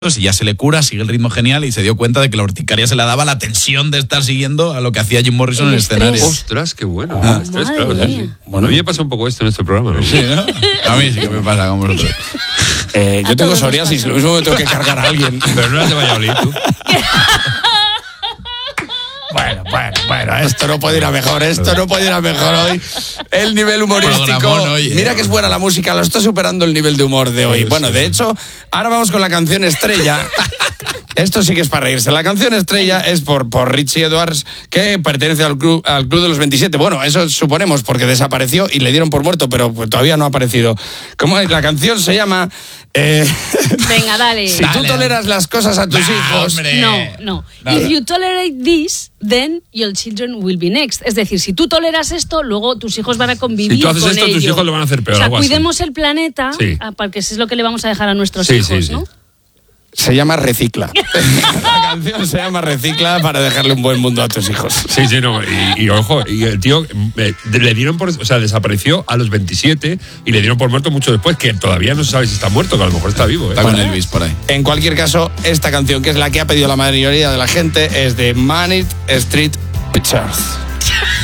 y ya se le cura, sigue el ritmo genial y se dio cuenta de que la urticaria se le daba la tensión de estar siguiendo a lo que hacía Jim Morrison en el escenario. Ostras, qué bueno. Estrés, claro, sí. Bueno, a mí me pasa un poco esto en este programa, ¿no? Sí, ¿no? A mí sí que me pasa con vosotros. Yo tengo psoriasis, lo mismo me tengo que cargar a alguien. Pero no eres de Valladolid, tú. Bueno, esto no puede ir a mejor, hoy. El nivel humorístico. Programón hoy, Mira que es buena la música, lo está superando el nivel de humor de hoy. Bueno, de hecho, ahora vamos con la canción estrella. Esto sí que es para reírse. La canción estrella es por Richie Edwards, que pertenece al club de los 27. Bueno, eso suponemos, porque desapareció y le dieron por muerto, pero pues todavía no ha aparecido. ¿Cómo es? La canción se llama... Venga, dale. Si tú toleras las cosas a tus hijos... Hombre. No. Nada. If you tolerate this, then your children will be next. Es decir, si tú toleras esto, luego tus hijos van a convivir Si tú haces con esto, ello. tus hijos lo van a hacer peor. O sea, algo así. cuidemos el planeta, Sí. porque eso es lo que le vamos a dejar a nuestros Sí, hijos, sí. ¿no? Se llama Recicla. La canción se llama Recicla para dejarle un buen mundo a tus hijos. Sí, no, y ojo, y el tío le dieron por... O sea, desapareció a los 27 y le dieron por muerto mucho después, que todavía no se sabe si está muerto, que a lo mejor está vivo. Está con Elvis por ahí. En cualquier caso, esta canción, que es la que ha pedido la mayoría de la gente, es de Manic Street Preachers.